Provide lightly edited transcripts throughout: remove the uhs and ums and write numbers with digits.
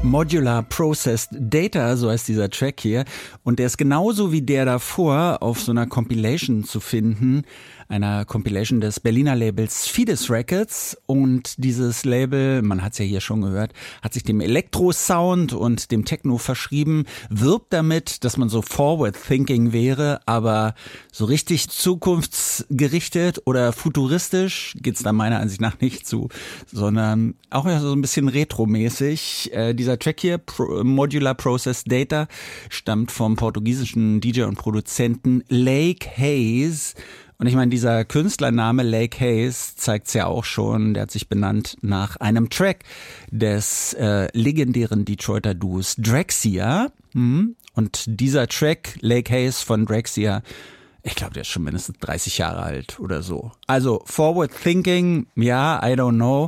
Modular Processed Data, so heißt dieser Track hier. Und der ist genauso wie der davor auf so einer Compilation zu finden. Einer Compilation des Berliner Labels Fides Records. Und dieses Label, man hat es ja hier schon gehört, hat sich dem Elektro-Sound und dem Techno verschrieben, wirbt damit, dass man so forward-thinking wäre, aber so richtig zukunftsgerichtet oder futuristisch geht's da meiner Ansicht nach nicht zu, sondern auch so ein bisschen retromäßig. Dieser Track hier, Modular Processed Data, stammt vom portugiesischen DJ und Produzenten Lake Hayes. Und ich meine, dieser Künstlername Lake Hayes zeigt's ja auch schon, der hat sich benannt nach einem Track des legendären Detroiter Duos Drexciya. Und dieser Track, Lake Hayes von Drexciya, ich glaube, der ist schon mindestens 30 Jahre alt oder so. Also Forward Thinking, ja, I don't know.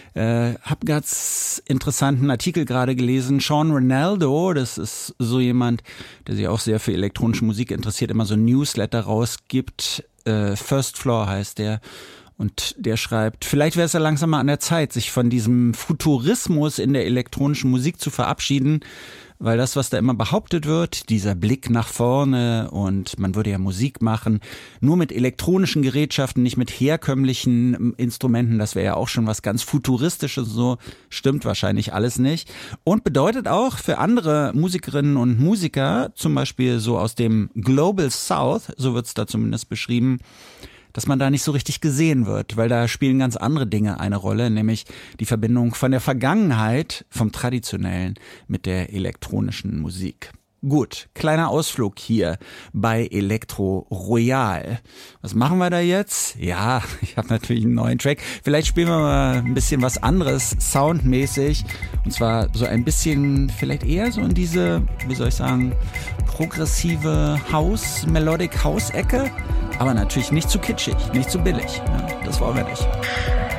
Hab ganz interessanten Artikel gerade gelesen. Sean Ronaldo, das ist so jemand, der sich auch sehr für elektronische Musik interessiert, immer so ein Newsletter rausgibt. First Floor heißt der. Und der schreibt, vielleicht wäre es ja langsam mal an der Zeit, sich von diesem Futurismus in der elektronischen Musik zu verabschieden, weil das, was da immer behauptet wird, dieser Blick nach vorne und man würde ja Musik machen, nur mit elektronischen Gerätschaften, nicht mit herkömmlichen Instrumenten, das wäre ja auch schon was ganz Futuristisches, so stimmt wahrscheinlich alles nicht. Und bedeutet auch für andere Musikerinnen und Musiker, zum Beispiel so aus dem Global South, so wird es da zumindest beschrieben, dass man da nicht so richtig gesehen wird, weil da spielen ganz andere Dinge eine Rolle, nämlich die Verbindung von der Vergangenheit, vom Traditionellen mit der elektronischen Musik. Gut, kleiner Ausflug hier bei Elektro Royal. Was machen wir da jetzt? Ja, ich habe natürlich einen neuen Track. Vielleicht spielen wir mal ein bisschen was anderes, soundmäßig. Und zwar so ein bisschen, vielleicht eher so in diese, wie soll ich sagen, progressive House, Melodic House-Ecke. Aber natürlich nicht zu kitschig, nicht zu billig. Ja, das wollen wir nicht.